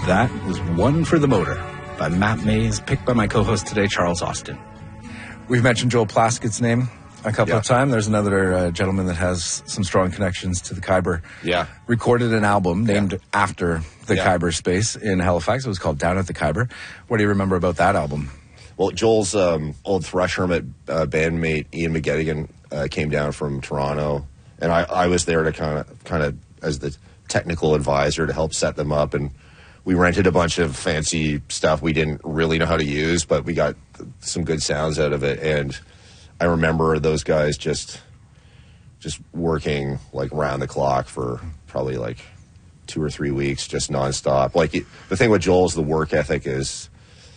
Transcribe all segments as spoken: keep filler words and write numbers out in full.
That was One for the Motor by Matt Mays, picked by my co-host today, Charles Austin. We've mentioned Joel Plaskett's name a couple yeah. of times. There's another uh, gentleman that has some strong connections to the Khyber. Yeah. Recorded an album named yeah. after the yeah. Khyber space in Halifax. It was called Down at the Khyber. What do you remember about that album? Well, Joel's um, old Thrush Hermit uh, bandmate Ian McGettigan uh, came down from Toronto, and I, I was there to kind of, kind of as the technical advisor to help set them up. And we rented a bunch of fancy stuff we didn't really know how to use, but we got some good sounds out of it. And I remember those guys just just working like round the clock for probably like two or three weeks, just nonstop. Like it, the thing with Joel is the work ethic is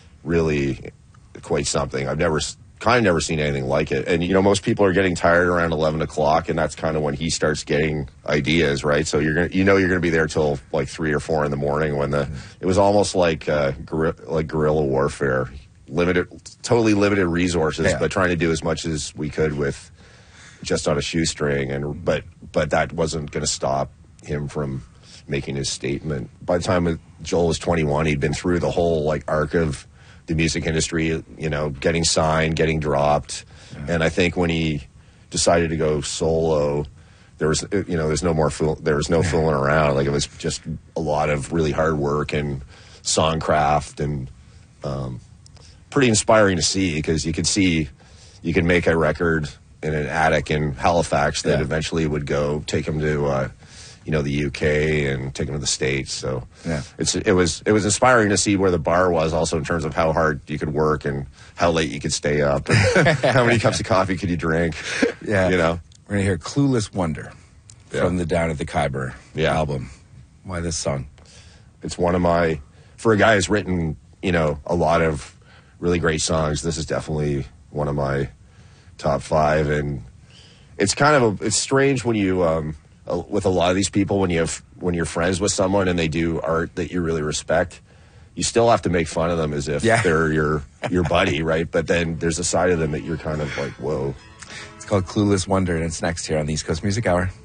really quite something. I've never kind of never seen anything like it. And you know, most people are getting tired around eleven o'clock, and that's kind of when he starts getting ideas, right? So you're gonna, you know, you're gonna be there till like three or four in the morning. When the it was almost like uh, guerri- like guerrilla warfare, limited, totally limited resources, yeah. but trying to do as much as we could with just on a shoestring. And but but that wasn't going to stop him from making his statement. By the time Joel was twenty-one, he'd been through the whole like arc of the music industry, you know, getting signed, getting dropped. Yeah. And I think when he decided to go solo, there was, you know, there's no more, fool, there was no fooling around. Like it was just a lot of really hard work and songcraft, and um, pretty inspiring to see, because you could see you can make a record in an attic in Halifax that yeah. eventually would go take him to, uh, you know, the U K and take him to the States. So yeah. it's it was it was inspiring to see where the bar was, also in terms of how hard you could work and how late you could stay up and how many cups of coffee could you drink. Yeah, you know. We're gonna hear "Clueless Wonder" yeah. from the Down at the Khyber yeah. album. Why this song? It's one of my, for a guy who's written, you know, a lot of really great songs, this is definitely one of my top five. And it's kind of a, it's strange when you um Uh, with a lot of these people, when you have when you're friends with someone and they do art that you really respect, you still have to make fun of them as if yeah. they're your your buddy, right? But then there's a side of them that you're kind of like, whoa. It's called "Clueless Wonder," and it's next here on the East Coast Music Hour.